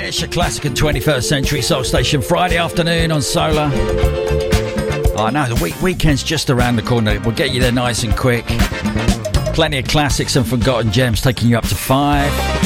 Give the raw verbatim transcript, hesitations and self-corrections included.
It's your classic and twenty-first century soul station, Friday afternoon on Solar. Oh no, the week weekend's just around the corner. We'll get you there nice and quick. Plenty of classics and forgotten gems taking you up to five.